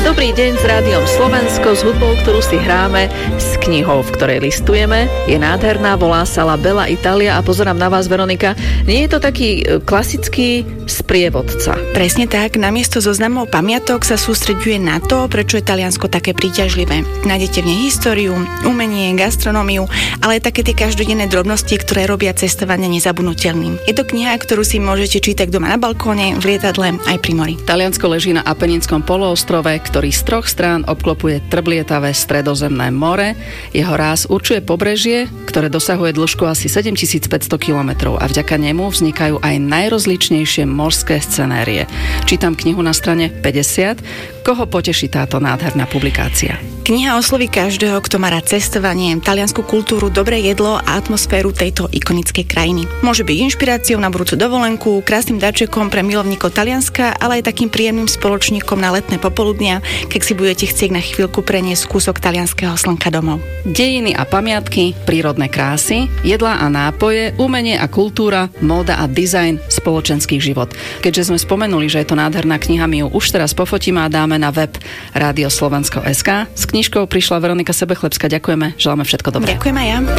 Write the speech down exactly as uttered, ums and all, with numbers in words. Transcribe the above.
Dobrý deň s Rádiom Slovensko, s hudbou, ktorú si hráme, s knihou, v ktorej listujeme. Je nádherná, volá sa La Bella Italia a pozerám na vás, Veronika. Nie je to taký klasický sprievodca? Presne tak, namiesto zoznamov pamiatok sa sústreďuje na to, prečo je Taliansko také príťažlivé. Nájdete v nej históriu, umenie, gastronómiu, ale aj také tie každodenné drobnosti, ktoré robia cestovanie nezabudnutelným. Je to kniha, ktorú si môžete čítať doma na balkóne, v lietadle aj pri mori. Taliansko leží na Apeninskom poloostrove, ktorý z troch strán obklopuje trblietavé stredozemné more. Jeho ráz určuje pobrežie, ktoré dosahuje dĺžku asi sedemtisícpäťsto kilometrov a vďaka nemu vznikajú aj najrozličnejšie morské scenérie. Čítam knihu na strane päťdesiat. Koho poteší táto nádherná publikácia? Kniha osloví každého, kto má rád cestovanie, taliansku kultúru, dobré jedlo a atmosféru tejto ikonickej krajiny. Môže byť inšpiráciou na budúcu dovolenku, krásnym darčekom pre milovníkov Talianska, ale aj takým príjemným spoločníkom na letné popoludnia, keď si budete chcieť na chvíľku preniesť kúsok talianskeho slnka domov. Dejiny a pamiatky, prírodné krásy, jedlá a nápoje, umenie a kultúra, móda a dizajn, spoločenský život. Keďže sme spomenuli, že je to nádherná kniha, my ju už teraz pofotíme a dáme na web Rádio Slovensko bodka es ká. S knižkou prišla Veronika Sebechlebská. Ďakujeme, želáme všetko dobré. Ďakujem aj ja.